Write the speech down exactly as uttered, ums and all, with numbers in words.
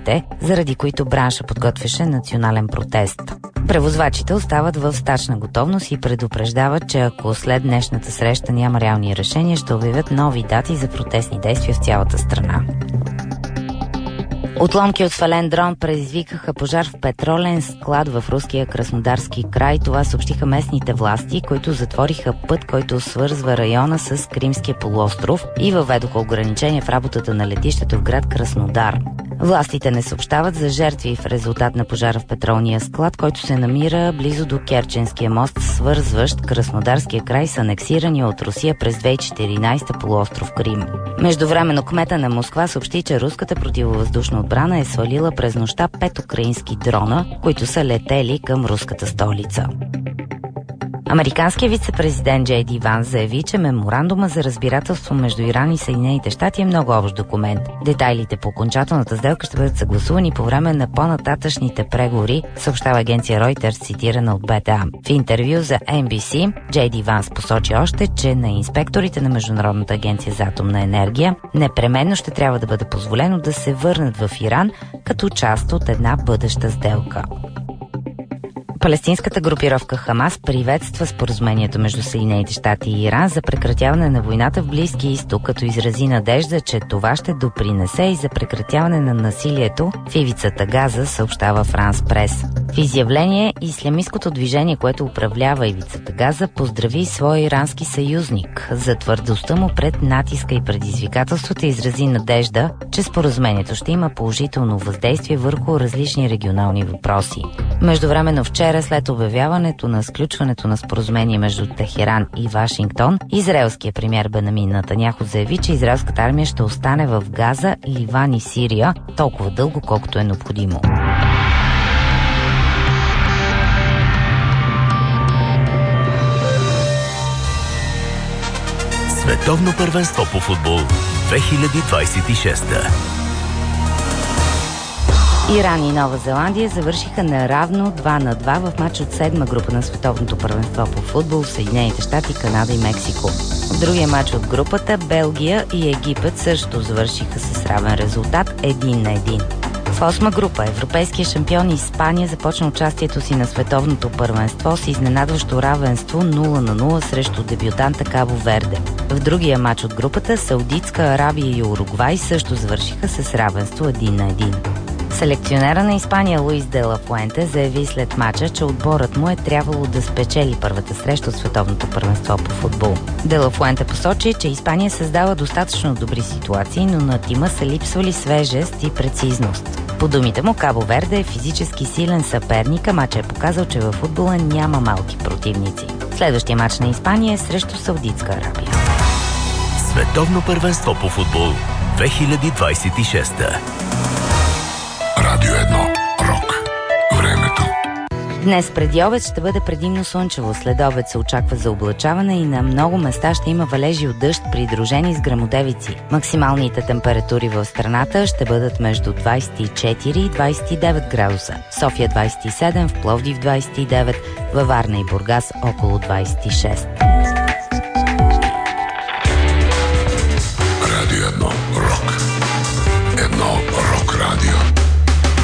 причините, заради които бранша подготвяше национален протест. Превозвачите остават в стачна готовност и предупреждават, че ако след днешната среща няма реални решения, ще обявят нови дати за протестни действия в цялата страна. Отломки от свален дрон предизвикаха пожар в петролен склад в руския Краснодарски край. Това съобщиха местните власти, които затвориха път, който свързва района с Кримския полуостров и въведоха ограничения в работата на летището в град Краснодар. Властите не съобщават за жертви в резултат на пожара в петролния склад, който се намира близо до Керченския мост, свързващ Краснодарския край с анексирания от Русия през две хиляди и четиринадесета полуостров Крим. Междувременно кмета на Москва съобщи, че руската противовъздушна отбрана е свалила през нощта пет украински дрона, които са летели към руската столица. Американският вице-президент Джей Ди Ванс заяви, че меморандума за разбирателство между Иран и Съединените щати е много общ документ. Детайлите по окончателната сделка ще бъдат съгласувани по време на по-нататъчните преговори, съобщава агенция Reuters, цитирана от Б Т А. В интервю за Ен Би Си, Джей Ди Ванс посочи още, че на инспекторите на Международната агенция за атомна енергия непременно ще трябва да бъде позволено да се върнат в Иран като част от една бъдеща сделка. Палестинската групировка Хамас приветства споразумението между Съединените щати и Иран за прекратяване на войната в Близкия изток, като изрази надежда, че това ще допринесе и за прекратяване на насилието в ивицата Газа, съобщава Франс Прес. В изявление ислямисткото движение, което управлява ивицата Газа, поздрави своя ирански съюзник за твърдостта му пред натиска и предизвикателствата и изрази надежда, че споразумението ще има положително въздействие върху различни регионални въпроси. Междувременно вчера, след обявяването на сключването на споразумение между Техеран и Вашингтон, израелският премиер Бенямин Нетаняху заяви, че израелската армия ще остане в Газа, Ливан и Сирия толкова дълго, колкото е необходимо. Световно първенство по футбол две хиляди двадесет и шеста. Иран и Нова Зеландия завършиха наравно два на два в матч от седма група на Световното първенство по футбол в Съединените щати, Канада и Мексико. В другия матч от групата Белгия и Египет също завършиха с равен резултат един на един. В осма група европейския шампион Испания започна участието си на Световното първенство с изненадващо равенство нула на нула срещу дебютанта Кабо Верде. В другия матч от групата Саудитска Арабия и Уругвай също завършиха с равенство един на един. Селекционера на Испания Луис де ла Фуенте заяви след мача, че отборът му е трябвало да спечели първата среща от Световното първенство по футбол. Де ла Фуенте посочи, че Испания създава достатъчно добри ситуации, но на тима са липсвали свежест и прецизност. По думите му, Кабо Верде е физически силен съперник, а мача е показал, че във футбола няма малки противници. Следващия мач на Испания е срещу Саудитска Арабия. Световно първенство по футбол две хиляди двадесет и шеста. Радио едно. Рок. Времето. Днес преди обед ще бъде предимно слънчево. След обед се очаква заоблачаване и на много места ще има валежи от дъжд, придружени с гръмотевици. Максималните температури в страната ще бъдат между двадесет и четири и двадесет и девет градуса. В София двадесет и седем, в Пловдив двадесет и девет, във Варна и Бургас около двадесет и шест.